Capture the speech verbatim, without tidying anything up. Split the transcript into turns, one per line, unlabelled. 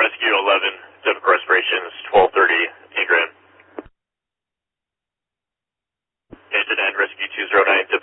Rescue eleven, typical respirations, twelve thirty, eight grand. Engine and Rescue two zero nine,